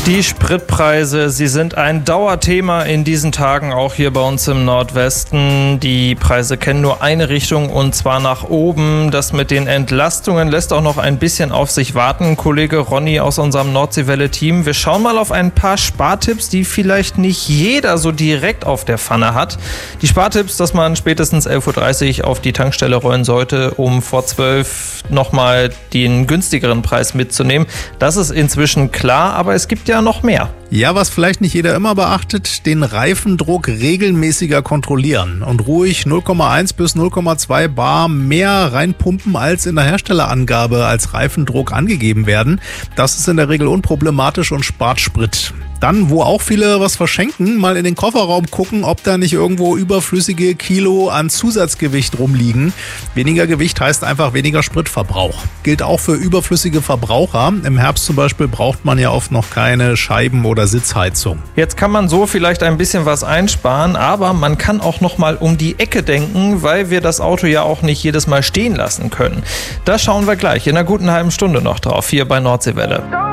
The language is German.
Die Spritpreise, sie sind ein Dauerthema in diesen Tagen, auch hier bei uns im Nordwesten. Die Preise kennen nur eine Richtung, und zwar nach oben. Das mit den Entlastungen lässt auch noch ein bisschen auf sich warten. Kollege Ronny aus unserem Nordseewelle-Team, wir schauen mal auf ein paar Spartipps, die vielleicht nicht jeder so direkt auf der Pfanne hat. Die Spartipps, dass man spätestens 11.30 Uhr auf die Tankstelle rollen sollte, um vor 12 nochmal den günstigeren Preis mitzunehmen. Das ist inzwischen klar, aber es gibt ja noch mehr. Ja, was vielleicht nicht jeder immer beachtet, den Reifendruck regelmäßiger kontrollieren und ruhig 0,1 bis 0,2 bar mehr reinpumpen, als in der Herstellerangabe als Reifendruck angegeben werden. Das ist in der Regel unproblematisch und spart Sprit. Dann, wo auch viele was verschenken, mal in den Kofferraum gucken, ob da nicht irgendwo überflüssige Kilo an Zusatzgewicht rumliegen. Weniger Gewicht heißt einfach weniger Spritverbrauch. Gilt auch für überflüssige Verbraucher. Im Herbst zum Beispiel braucht man ja oft noch keine Scheiben- oder Sitzheizung. Jetzt kann man so vielleicht ein bisschen was einsparen, aber man kann auch noch mal um die Ecke denken, weil wir das Auto ja auch nicht jedes Mal stehen lassen können. Da schauen wir gleich in einer guten halben Stunde noch drauf, hier bei Nordseewelle.